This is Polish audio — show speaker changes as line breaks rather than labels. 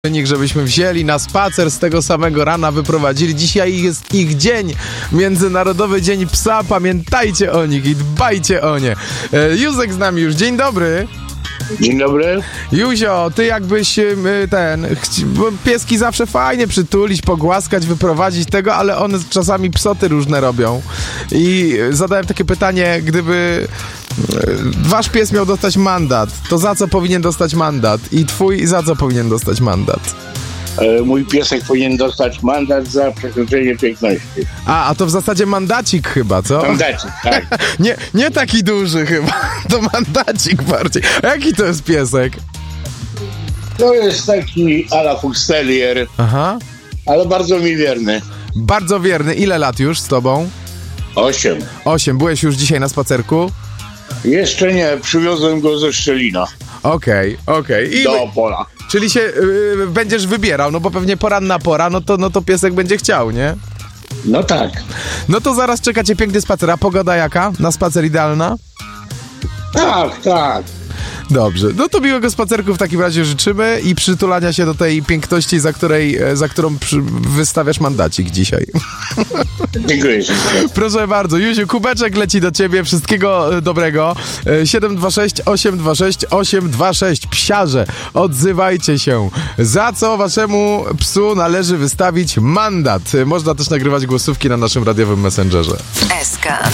Żebyśmy wzięli na spacer z tego samego rana, wyprowadzili. Dzisiaj jest ich dzień, Międzynarodowy Dzień Psa. Pamiętajcie o nich i dbajcie o nie. Józek z nami już. Dzień dobry.
Dzień dobry.
Józio, ty jakbyś bo pieski zawsze fajnie przytulić, pogłaskać, wyprowadzić tego, ale one czasami psoty różne robią. I zadałem takie pytanie, gdyby wasz pies miał dostać mandat, to za co powinien dostać mandat? I twój za co powinien dostać mandat?
Mój piesek powinien dostać mandat za przekroczenie piękności.
A to w zasadzie mandacik chyba, co?
Mandacik, tak.
nie taki duży chyba, to mandacik bardziej. A jaki to jest piesek?
To jest taki à la Fox Terrier,
Aha.
ale bardzo mi wierny.
Bardzo wierny. Ile lat już z tobą?
8.
8. Byłeś już dzisiaj na spacerku?
Jeszcze nie, przywiozłem go ze Szczelina.
Okej.
Do pola.
Czyli się będziesz wybierał, no bo pewnie poranna pora, no to piesek będzie chciał, nie?
No tak.
No to zaraz czeka cię piękny spacer. A pogoda jaka? Na spacer idealna?
Tak.
Dobrze. No to miłego spacerku w takim razie życzymy i przytulania się do tej piękności, za którą wystawiasz mandacik dzisiaj.
Dziękuję.
Proszę bardzo. Józiu, kubeczek leci do ciebie. Wszystkiego dobrego. 726-826-826. Psiarze, odzywajcie się. Za co waszemu psu należy wystawić mandat? Można też nagrywać głosówki na naszym radiowym messengerze.
SK.